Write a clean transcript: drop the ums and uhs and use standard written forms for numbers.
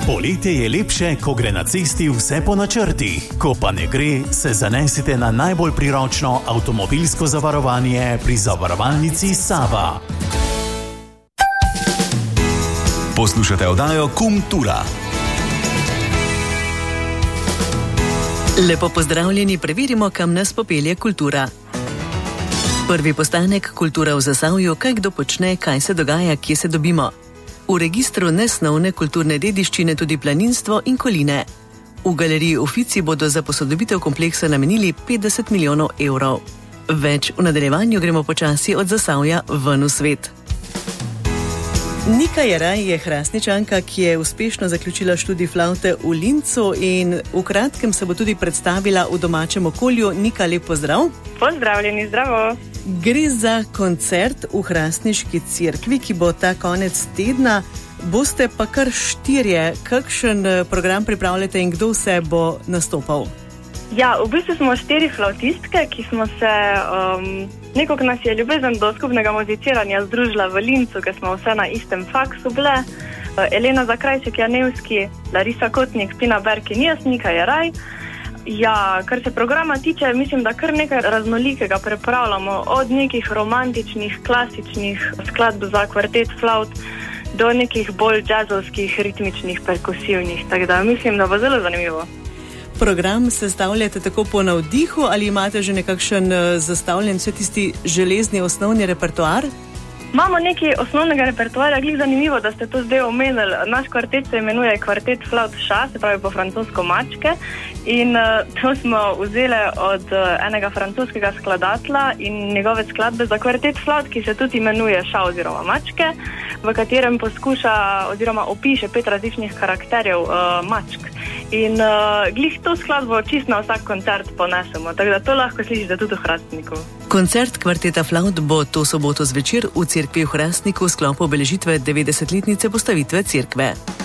Poletje je lepše, ko gre na cesti vse po načrtih. Ko pa ne gre, se zanesite na najbolj priročno avtomobilsko zavarovanje pri zavarovalnici Sava. Poslušate oddajo Kultura. Lepo pozdravljeni, preverimo, kam nas popelje kultura. Prvi postanek Kultura v Zasavju, kaj kdo počne, kaj se dogaja, kje se dobimo. V registru nesnovne kulturne dediščine tudi planinstvo in koline. V galeriji Ofici bodo za posodobitev kompleksa namenili 50 milijonov evrov. Več v nadaljevanju, gremo počasi od Zasavja ven v svet. Nika Jeraj je Hrastničanka, ki je uspešno zaključila študij flavte v Lincu in v kratkem se bo tudi predstavila v domačem okolju. Nika, lep pozdrav. Pozdravljeni, zdravo. Gre za koncert v Hrastniški cerkvi, ki bo ta konec tedna. Boste pa kar 4. Kakšen program pripravljate in kdo vse bo nastopal? Ja, v bistvu smo 4 flavtistke, ki smo se, nekako nas je ljubezen do skupnega muziciranja združila v Lincu, ker smo vse na istem faksu bile. Elena Zakrajček-Janevski, Larisa Kotnik, Pina Berk in jaz, Nika Jeraj. Ja, kar se programa tiče, mislim, da kar nekaj raznolikega pripravljamo, od nekih romantičnih, klasičnih skladb za kvartet flavt do nekih bolj džazovskih, ritmičnih, perkusivnih, tako da mislim, da bo zelo zanimivo. Program sestavljate tako po navdihu ali imate že nekakšen zastavljen vse tisti železni osnovni repertoar? Imamo nekaj osnovnega repertoarja, glih zanimivo, da ste to zdaj omenili. Naš kvartet se imenuje Kvartet Flaut Ša, se pravi po francosko mačke. In to smo vzeli od enega francoskega skladatelja in njegove skladbe za kvartet flaut, ki se tudi imenuje Ša oziroma mačke, v katerem poskuša oziroma opiše 5 različnih karakterjev mačk. In glih to skladbo čist na vsak koncert ponesemo, tako da to lahko slišite tudi v Hrastniku. Koncert Kvarteta Flaut bo to soboto zvečer v cerkvi v Hrastniku v sklopu obeležitve 90-letnice postavitve cerkve.